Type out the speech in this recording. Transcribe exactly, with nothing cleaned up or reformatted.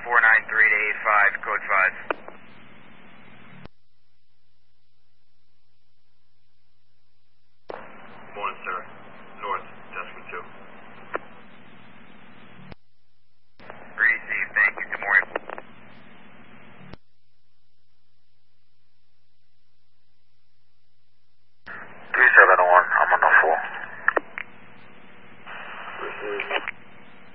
four nine three to eight five, code five.